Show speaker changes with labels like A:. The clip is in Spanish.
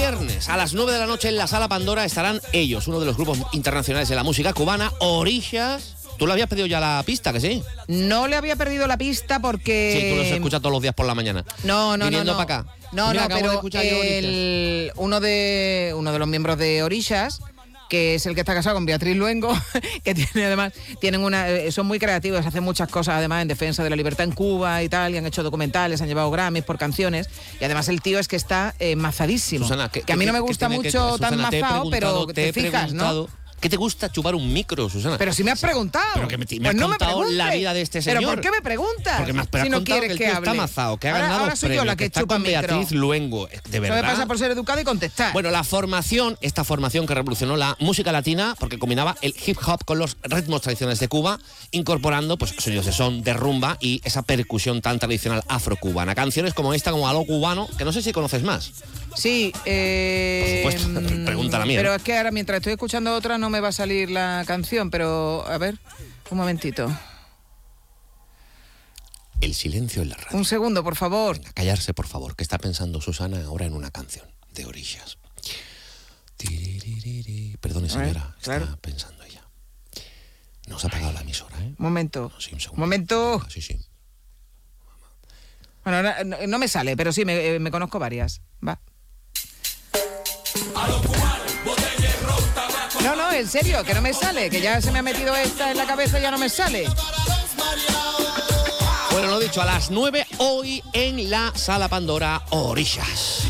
A: viernes a las 9 de la noche en la Sala Pandora estarán ellos, uno de los grupos internacionales de la música cubana, Orishas. ¿Tú le habías pedido ya la pista, que sí?
B: No le había perdido la pista porque...
A: Sí, tú los escuchas todos los días por la mañana.
B: No.
A: Viniendo para acá.
B: No,
A: Mira,
B: pero uno de los miembros de Orishas, que es el que está casado con Beatriz Luengo, que son muy creativos, hacen muchas cosas además en defensa de la libertad en Cuba y tal, y han hecho documentales, han llevado Grammys por canciones, y además el tío es que está mazadísimo.
A: Susana,
B: que a mí no me gusta mucho tan mazado, pero te fijas, ¿no?
A: ¿Qué te gusta chupar un micro, Susana?
B: Pero si me has preguntado.
A: Pero que me has contado la vida de este señor.
B: ¿Pero por qué me preguntas?
A: Porque me has
B: si no
A: contado
B: quieres
A: que el tío está mazado, que ha ganado
B: ahora soy
A: premios,
B: yo la que
A: está
B: chupa
A: con
B: micro.
A: Beatriz Luengo, de verdad.
B: Eso me pasa por ser educado y contestar.
A: Bueno, esta formación que revolucionó la música latina porque combinaba el hip hop con los ritmos tradicionales de Cuba, incorporando pues sonidos de son, de rumba y esa percusión tan tradicional afrocubana. Canciones como esta, como Algo Cubano, que no sé si conoces más.
B: Sí,
A: por supuesto, pregúntala mía.
B: Pero es que ahora mientras estoy escuchando otra no me va a salir la canción, pero a ver, un momentito.
A: El silencio en la radio.
B: Un segundo, por favor.
A: Venga, callarse, por favor, que está pensando Susana ahora en una canción de Orishas. Perdone, señora, está pensando ella. No se ha apagado la emisora, ¿eh?
B: Momento.
A: No, sí, un segundo.
B: Momento.
A: Sí.
B: Bueno, ahora no me sale, pero sí, me conozco varias. Va. No, en serio, que no me sale, que ya se me ha metido esta en la cabeza y ya no me sale.
A: Bueno, lo dicho, a las 9 hoy en la Sala Pandora, Orishas.